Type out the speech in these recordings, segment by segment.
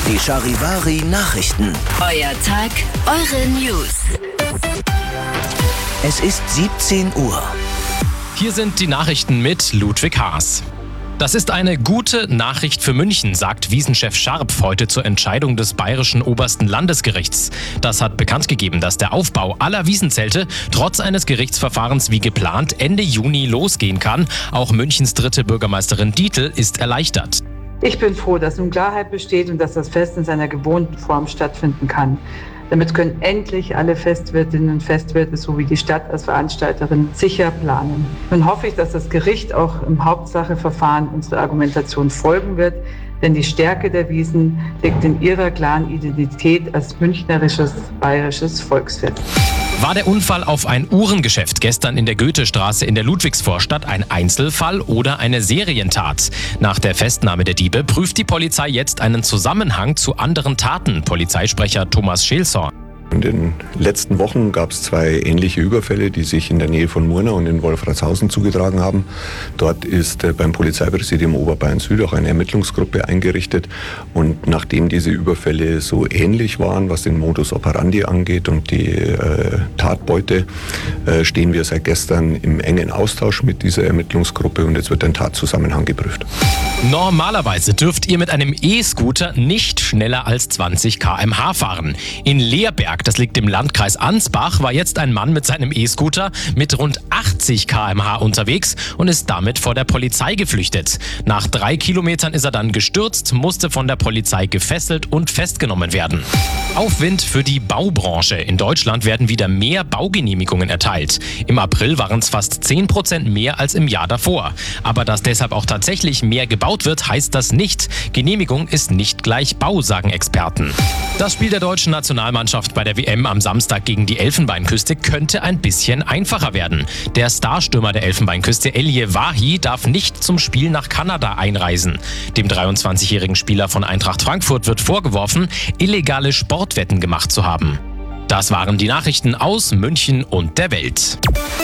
Die Charivari Nachrichten. Euer Tag, eure News. Es ist 17 Uhr. Hier sind die Nachrichten mit Ludwig Haas. Das ist eine gute Nachricht für München, sagt Wiesenchef Scharp heute zur Entscheidung des Bayerischen Obersten Landesgerichts. Das hat bekannt gegeben, dass der Aufbau aller Wiesenzelte trotz eines Gerichtsverfahrens wie geplant Ende Juni losgehen kann. Auch Münchens dritte Bürgermeisterin Dietl ist erleichtert. Ich bin froh, dass nun Klarheit besteht und dass das Fest in seiner gewohnten Form stattfinden kann. Damit können endlich alle Festwirtinnen und Festwirte sowie die Stadt als Veranstalterin sicher planen. Nun hoffe ich, dass das Gericht auch im Hauptsacheverfahren unserer Argumentation folgen wird, denn die Stärke der Wiesn liegt in ihrer klaren Identität als münchnerisches, bayerisches Volksfest. War der Unfall auf ein Uhrengeschäft gestern in der Goethestraße in der Ludwigsvorstadt ein Einzelfall oder eine Serientat? Nach der Festnahme der Diebe prüft die Polizei jetzt einen Zusammenhang zu anderen Taten. Polizeisprecher Thomas Scheelsorn. In den letzten Wochen gab es 2 ähnliche Überfälle, die sich in der Nähe von Murnau und in Wolfratshausen zugetragen haben. Dort ist beim Polizeipräsidium Oberbayern Süd auch eine Ermittlungsgruppe eingerichtet. Und nachdem diese Überfälle so ähnlich waren, was den Modus operandi angeht und die Tatbeute, stehen wir seit gestern im engen Austausch mit dieser Ermittlungsgruppe und jetzt wird ein Tatzusammenhang geprüft. Normalerweise dürft ihr mit einem E-Scooter nicht schneller als 20 km/h fahren. In Leerberg, das liegt im Landkreis Ansbach, war jetzt ein Mann mit seinem E-Scooter mit rund 80 km/h unterwegs und ist damit vor der Polizei geflüchtet. Nach 3 Kilometern ist er dann gestürzt, musste von der Polizei gefesselt und festgenommen werden. Aufwind für die Baubranche. In Deutschland werden wieder mehr Baugenehmigungen erteilt. Im April waren es fast 10% mehr als im Jahr davor. Aber dass deshalb auch tatsächlich mehr gebaut wird, heißt das nicht. Genehmigung ist nicht gleich Bau, sagen Experten. Das Spiel der deutschen Nationalmannschaft bei der WM am Samstag gegen die Elfenbeinküste könnte ein bisschen einfacher werden. Der Starstürmer der Elfenbeinküste, Elie Wahi, darf nicht zum Spiel nach Kanada einreisen. Dem 23-jährigen Spieler von Eintracht Frankfurt wird vorgeworfen, illegale Sportwetten gemacht zu haben. Das waren die Nachrichten aus München und der Welt.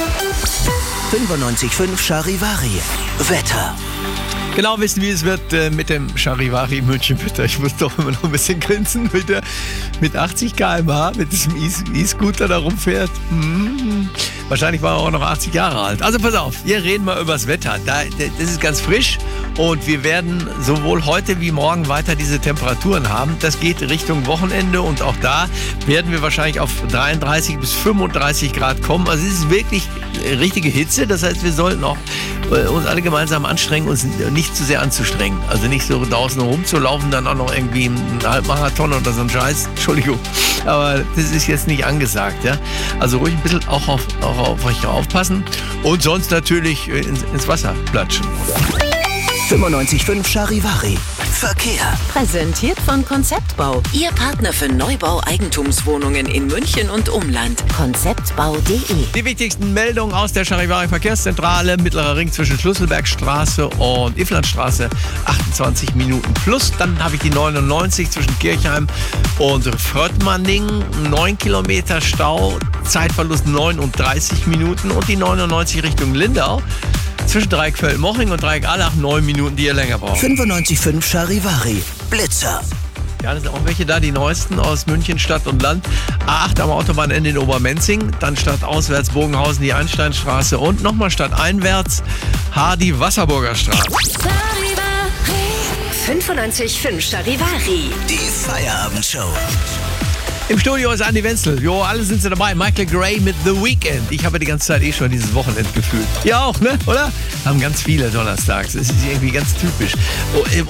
95.5 Charivari. Wetter. Genau wissen, wie es wird mit dem Charivari München-Wetter. Ich muss doch immer noch ein bisschen grinsen, mit 80 km/h, mit diesem E-Scooter da rumfährt. Wahrscheinlich war er auch noch 80 Jahre alt. Also pass auf, wir reden mal über das Wetter. Das ist ganz frisch und wir werden sowohl heute wie morgen weiter diese Temperaturen haben. Das geht Richtung Wochenende und auch da werden wir wahrscheinlich auf 33 bis 35 Grad kommen. Also es ist wirklich richtige Hitze. Das heißt, wir sollten auch uns alle gemeinsam anstrengen, uns nicht zu sehr anzustrengen. Also nicht so draußen rumzulaufen, dann auch noch irgendwie einen Halbmarathon oder so ein Scheiß. Entschuldigung. Aber das ist jetzt nicht angesagt. Ja? Also ruhig ein bisschen auch auf euch aufpassen und sonst natürlich ins Wasser platschen. 95.5 Charivari. Verkehr. Präsentiert von Konzeptbau. Ihr Partner für Neubau Eigentumswohnungen in München und Umland. Konzeptbau.de. Die wichtigsten Meldungen aus der Charivari Verkehrszentrale. Mittlerer Ring zwischen Schlüsselbergstraße und Ifflandstraße 28 Minuten plus. Dann habe ich die 99 zwischen Kirchheim und Fröttmanning. 9 Kilometer Stau. Zeitverlust 39 Minuten. Und die 99 Richtung Lindau. Zwischen Dreieck-Völlmoching und Dreieck-Allach 9 Minuten, die ihr länger braucht. 95.5 Charivari. Blitzer. Ja, das sind auch welche da, die neuesten aus München, Stadt und Land. A8 am Autobahnende in Obermenzing, dann stadtauswärts Bogenhausen, die Einsteinstraße und nochmal stadteinwärts Hardy Wasserburger Straße. 95.5 Charivari. Die Feierabendshow. Im Studio ist Andi Wenzel. Jo, alle sind sie dabei. Michael Gray mit The Weeknd. Ich habe die ganze Zeit schon dieses Wochenend gefühlt. Ihr auch, ne? Oder? Haben ganz viele donnerstags. Das ist irgendwie ganz typisch.